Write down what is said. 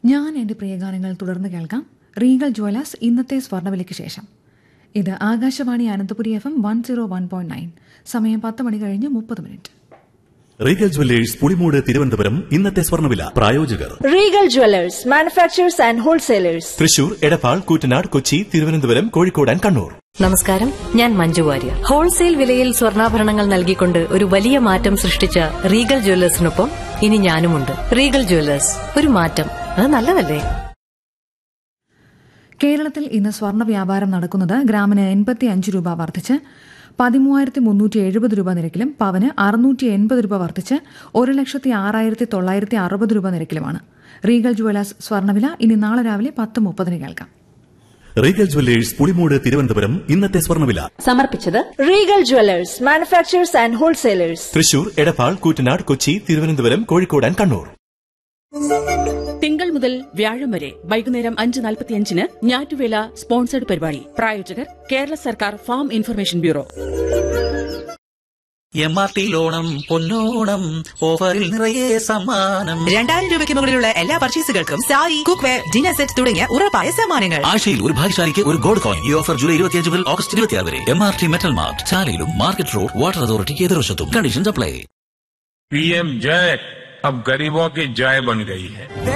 ഞാൻ എന്റെ പ്രിയഗാനങ്ങൾ തുടർന്ന് കേൾക്കാം. റീഗൽ ജ്വല്ലേഴ്സ് ഇന്നത്തെ സ്വർണ്ണവിലയ്ക്ക് ശേഷം. ഇത് ആകാശവാണി അനന്തപുരി FM 101.9. സമയം 10 മണി കഴിഞ്ഞ് 30 minute. Regal Jewellers Pulimoodu Thiruvananthapuram ഇന്നത്തെ സ്വർണ്ണവില. പ്രായോജകർ Regal Jewellers manufacturers and wholesalers, Thrissur, Edappal, Koottanad, Kochi, Thiruvananthapuram, Kozhikode and Kannur. നമസ്കാരം, ഞാൻ മഞ്ജു വാര്യർ. ഹോൾസെയിൽ വിലയിൽ സ്വർണ്ണാഭരണങ്ങൾ നൽകിക്കൊണ്ട് ഒരു വലിയ മാറ്റം സൃഷ്ടിച്ച റീഗൽ ജ്വല്ലേഴ്സിനൊപ്പം ഇനി ഞാനുമുണ്ട്. റീഗൽ ജ്വല്ലേഴ്സ്, ഒരു മാറ്റം, അത് നല്ലതല്ലേ? കേരളത്തിൽ ഇന്ന് സ്വർണ്ണ വ്യാപാരം നടക്കുന്നത് ഗ്രാമിന് 85 രൂപ വർദ്ധിച്ച് 13,370 രൂപ നിരക്കിലും പവന് 680 രൂപ വർദ്ധിച്ച് 1,06,960 രൂപ നിരക്കിലുമാണ്. റീഗൽ ജ്വല്ലേഴ്സ് സ്വർണ്ണവില ഇനി നാളെ രാവിലെ 10:30 കേൾക്കാം. റീഗൽ ജ്വല്ലേഴ്സ് പുളിമൂട് തിരുവനന്തപുരം ഇന്നത്തെ സ്വർണ്ണവില സമർപ്പിച്ചത് Regal Jewellers manufacturers and wholesalers, Thrissur, Edappal, Koottanad, Kochi, Thiruvananthapuram, Kozhikode and Kannur. തിങ്കൾ മുതൽ വ്യാഴം വരെ വൈകുന്നേരം 5:45 ഞാറ്റുവേല സ്പോൺസേഡ് പരിപാടി. പ്രായോജകർ കേരള സർക്കാർ farm information bureau. MRT Onam പൊന്നോണം ഓഫറിൽ നിറയെ സമ്മാനം. 2000 രൂപയ്ക്ക് മുകളിലുള്ള എല്ലാ പർച്ചേസുകൾക്കും സാരി, കുക്ക്വെയർ, ഡിന്നർ സെറ്റ് തുടങ്ങിയ ഉറപ്പായ സമ്മാനങ്ങൾ. ആഴ്ചയിൽ ഒരു ഭാഗ്യശാലിക്ക് ഒരു ഗോൾഡ് കോയിൻ. ഈ ഓഫർ ജൂലൈ 25 മുതൽ ഓഗസ്റ്റ് 26 വരെ. MRT metal mart, ചാലയിലും market road, water അതോറിറ്റിക്ക് എതിർവശത്തും. Conditions apply. PM जय अब गरीबों की जय बन गई है.